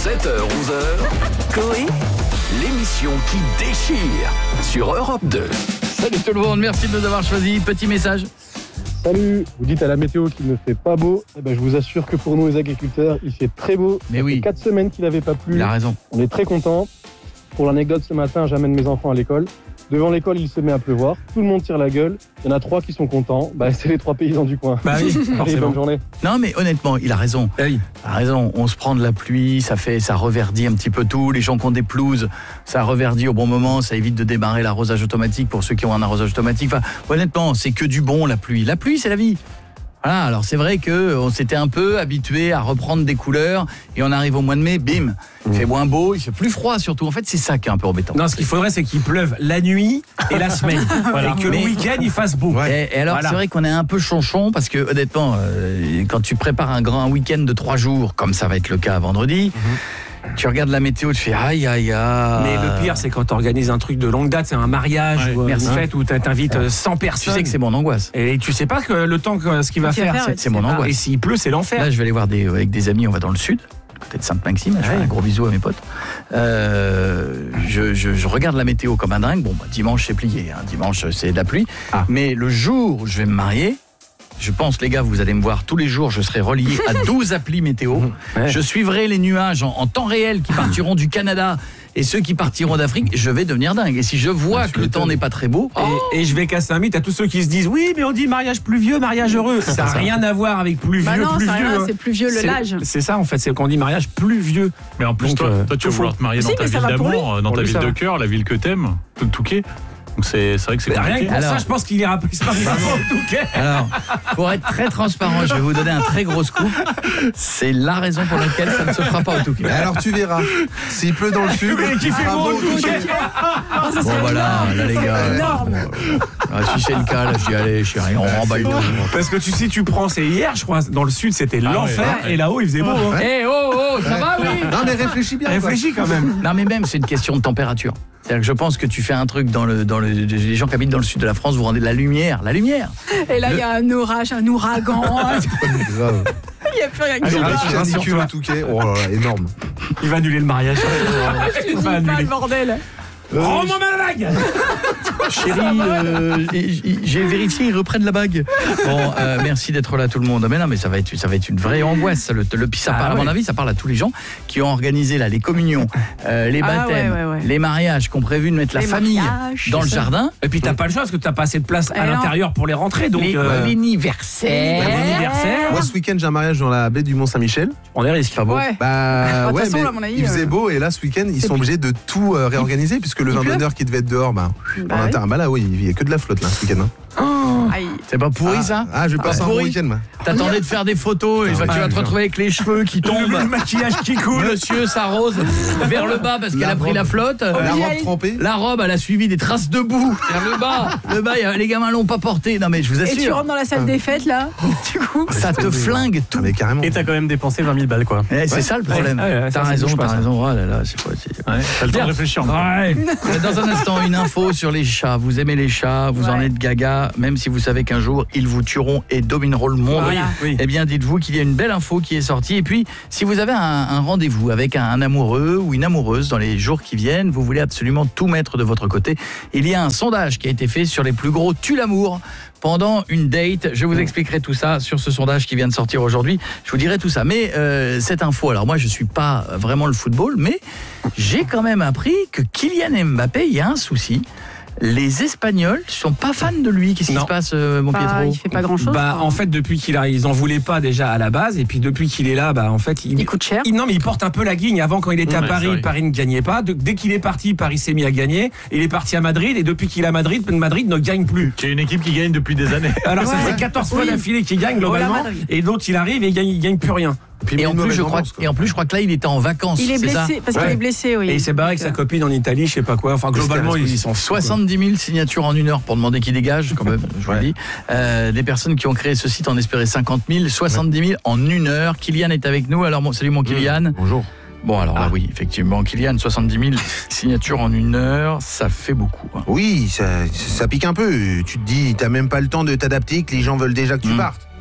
7h-11h, Coé, l'émission qui déchire sur Europe 2. Salut tout le monde, merci de nous avoir choisis. Petit message. Salut, vous dites à la météo qu'il ne fait pas beau. Eh ben, je vous assure que pour nous les agriculteurs, il fait très beau. Mais oui. 4 semaines qu'il n'avait pas plu. Il a raison. On est très contents. Pour l'anecdote, ce matin, j'amène mes enfants à l'école. Devant l'école, il se met à pleuvoir. Tout le monde tire la gueule. Il y en a 3 qui sont contents. C'est les 3 paysans du coin. Bah oui, Allez, bonne journée. Non mais honnêtement, il a raison. Oui. Il a raison, on se prend de la pluie, ça reverdit un petit peu tout. Les gens qui ont des pelouses, ça reverdit au bon moment, ça évite de démarrer l'arrosage automatique pour ceux qui ont un arrosage automatique. Enfin, honnêtement, c'est que du bon la pluie. La pluie, c'est la vie. Voilà, alors c'est vrai qu'on s'était un peu habitué à reprendre des couleurs et on arrive au mois de mai, bim, il fait moins beau, il fait plus froid surtout. En fait, c'est ça qui est un peu embêtant. Non, ce qu'il faudrait, c'est qu'il pleuve la nuit et la semaine. Voilà. Et que le week-end, il fasse beau. Ouais. Et alors, voilà. C'est vrai qu'on est un peu chonchon parce que honnêtement, quand tu prépares un week-end de 3 jours, comme ça va être le cas vendredi, tu regardes la météo, tu fais aïe. Mais le pire, c'est quand tu organises un truc de longue date, c'est un mariage ou une fête où tu invites 100 personnes. Tu sais que c'est mon angoisse. Et tu sais pas que le temps, ce qu'il va faire, c'est mon angoisse. Et s'il pleut, c'est l'enfer. Là, je vais aller voir avec des amis, on va dans le sud, côté de Sainte-Maxime. Je fais un gros bisou à mes potes. Je regarde la météo comme un dingue. Bon, dimanche, c'est plié. Dimanche, c'est de la pluie. Mais le jour où je vais me marier, je pense, les gars, vous allez me voir tous les jours, je serai relié à 12 applis météo. Je suivrai les nuages en temps réel qui partiront du Canada et ceux qui partiront d'Afrique. Je vais devenir dingue. Et si je vois que le temps n'est pas très beau... Et je vais casser un mythe à tous ceux qui se disent « Oui, mais on dit mariage pluvieux, mariage heureux. » Ça n'a rien à voir avec pluvieux, pluvieux. C'est pluvieux le l'âge. C'est ça, en fait, c'est qu'on dit mariage pluvieux. Mais en plus, toi, tu vas vouloir te marier dans ta ville d'amour, dans ta ville de cœur, la ville que t'aimes, Touquet. Donc c'est vrai que c'est compliqué. Rien que pour ça, je pense qu'il ira plus par Touquet. Alors, pour être très transparent, je vais vous donner un très gros scoop. C'est la raison pour laquelle ça ne se fera pas au Touquet. Alors tu verras. S'il pleut dans le sud, qui fait beau au Touquet. Bon voilà, là les gars. Énorme. Si c'est le cas, là j'y allais, chérie, on remballe tout. Parce que si tu prends, c'est hier, je crois, dans le sud, c'était l'enfer, et là-haut, il faisait beau. Ça va, oui. Non mais réfléchis bien. Réfléchis quand même. Non mais même, c'est une question de température. C'est-à-dire que je pense que tu fais un truc dans les gens qui habitent dans le sud de la France, vous rendez de la lumière. Et là, il y a un orage, un ouragan. Il n'y a plus rien qui va. au Touquet. Oh là là, énorme. Il va annuler le mariage. Je te dis pas le bordel. Rends-moi ma bague. Chérie, j'ai vérifié, ils reprennent la bague. Bon, merci d'être là tout le monde. Mais non, mais ça va être une vraie angoisse. Ça parle, à mon avis, ça parle à tous les gens qui ont organisé là les communions, les baptêmes, les mariages, qui ont prévu de mettre la famille dans le jardin. Et puis t'as pas le choix parce que t'as pas assez de place à l'intérieur pour les rentrer. Donc l'anniversaire. Moi ce week-end j'ai un mariage dans la baie du Mont-Saint-Michel. On est risqué. Ouais. Mais il faisait beau et là ce week-end ils sont obligés de tout réorganiser puisque le vin d'honneur qui devait être dehors, il y a que de la flotte là ce week-end. C'est pas pourri ça? Je vais passer un bon week-end moi. T'attendais de faire des photos et tu vas te retrouver avec les cheveux qui tombent, le maquillage qui coule. Monsieur s'arrose vers le bas parce qu'elle a pris la flotte. La robe trempée. La robe, elle a suivi des traces de boue. Le bas, les gamins l'ont pas porté. Non mais je vous assure. Et tu rentres dans la salle des fêtes là, du coup. Ça te flingue tout. Mais carrément. Et t'as quand même dépensé 20 000 balles quoi. C'est ça le problème. T'as raison. Oh là là, c'est quoi? T'as le temps de réfléchir. Dans un instant, une info sur les chats. Vous aimez les chats, vous en êtes gaga, même si vous savez qu'un jour ils vous tueront et domineront le monde. Eh bien, dites-vous qu'il y a une belle info qui est sortie. Et puis, si vous avez un rendez-vous avec un amoureux ou une amoureuse dans les jours qui viennent, vous voulez absolument tout mettre de votre côté, il y a un sondage qui a été fait sur les plus gros tue l'amour pendant une date. Je vous expliquerai tout ça sur ce sondage qui vient de sortir aujourd'hui. Je vous dirai tout ça. Mais cette info, alors moi je suis pas vraiment le football, mais j'ai quand même appris que Kylian Mbappé, il y a un souci. Les Espagnols sont pas fans de lui. Qu'est-ce qui se passe, mon Pietro? Il fait pas grand-chose. En fait, depuis qu'il a, ils en voulaient pas déjà à la base, et puis depuis qu'il est là, en fait, il coûte cher. Non, mais il porte un peu la guigne. Avant, quand il était à Paris, Paris ne gagnait pas. Dès qu'il est parti, Paris s'est mis à gagner. Il est parti à Madrid, et depuis qu'il est à Madrid ne gagne plus. C'est une équipe qui gagne depuis des années. Alors ça fait 14 fois d'affilée qu'il gagne globalement, et l'autre il arrive et il gagne plus rien. Et en plus, je crois que là, il était en vacances. Il est blessé, parce qu'il est blessé, oui. Et il s'est barré avec sa copine en Italie, je sais pas quoi. Enfin, globalement, ils sont 70 000 signatures en 1 heure pour demander qu'il dégage, quand même, je vous le dis. Des personnes qui ont créé ce site en espéraient 50 000, 70 000 en 1 heure. Kylian est avec nous. Alors, salut mon Kylian. Bonjour. Bon, alors là, oui, effectivement, Kylian, 70 000 signatures en 1 heure, ça fait beaucoup. Oui, ça pique un peu. Tu te dis, t'as même pas le temps de t'adapter, que les gens veulent déjà que tu partes.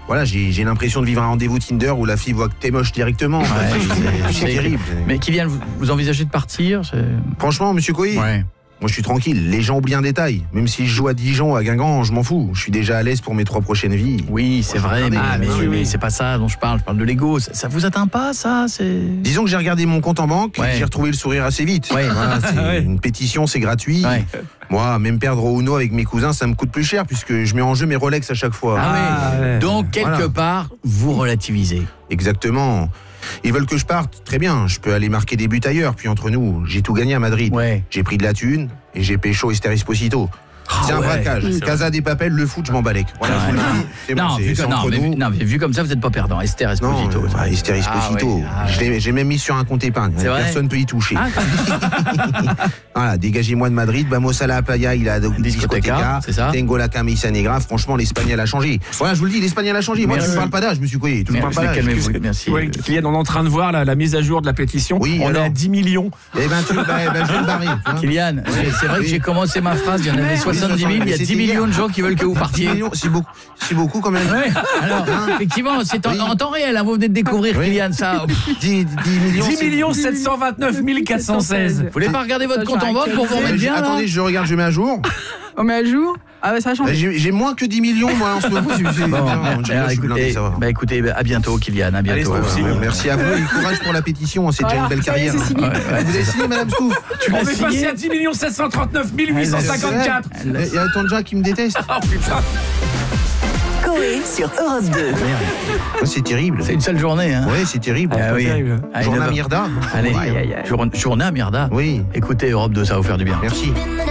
voilà, j'ai l'impression de vivre un rendez-vous Tinder où la fille voit que t'es moche directement. C'est terrible. Mais Kylian, vous envisagez de partir? Franchement, monsieur Coé, moi je suis tranquille, les gens oublient un détail. Même si je joue à Dijon, à Guingamp, je m'en fous. Je suis déjà à l'aise pour mes 3 prochaines vies. Oui, c'est vrai, mais c'est pas ça dont je parle de l'ego. Ça vous atteint pas, ça? Disons que j'ai regardé mon compte en banque, j'ai retrouvé le sourire assez vite. Voilà, une pétition, c'est gratuit. Moi, même perdre au Uno avec mes cousins, ça me coûte plus cher puisque je mets en jeu mes Rolex à chaque fois. Donc, quelque part, vous relativisez. Exactement. Ils veulent que je parte, très bien, je peux aller marquer des buts ailleurs, puis entre nous, j'ai tout gagné à Madrid. J'ai pris de la thune et j'ai pécho Esther Esposito. C'est un braquage. Casa des Papel, le foot, je m'en balèque. Voilà, mais vu comme ça, vous n'êtes pas perdant. Esther Esposito. Esther Esposito. J'ai même mis sur un compte épargne. Personne ne peut y toucher. Voilà, dégagez-moi de Madrid. Vamos a la playa, il a discoteca. Tengo la camisa negra. Franchement, l'Espagnol a changé. Voilà, je vous le dis, l'Espagnol a changé. Moi, je ne parle pas d'âge, monsieur Coué. Je ne parle pas d'âge. Merci. Kylian, on est en train de voir la mise à jour de la pétition. On est à 10 millions. Eh ben, je vais me barrer. Kylian, c'est vrai que j'ai commencé ma phrase, il y en avait 70 000, il y a 10 millions de gens qui veulent que vous partiez. 10 millions, c'est beaucoup quand même. Alors, effectivement, c'est en temps réel, vous venez de découvrir, Kylian, ça. 10 millions 729 416. Vous voulez pas regarder votre compte en banque pour vous remettre bien? Attendez, je regarde, je mets à jour. On met à jour? Ah, ça a changé. J'ai moins que 10 millions, moi, en ce moment. Écoutez, à bientôt, Kylian, à bientôt. Merci à vous et courage pour la pétition, c'est déjà une belle carrière. Vous avez signé, madame Stouff? On est passé à 10 739 854. Il y a autant de gens qui me détestent. Oh putain. Coé sur Europe 2. C'est terrible. C'est une seule journée, hein? Oui, c'est terrible. Journée à Myrda. Allez, journée à Myrda. Oui. Écoutez, Europe 2, ça va vous faire du bien. Merci.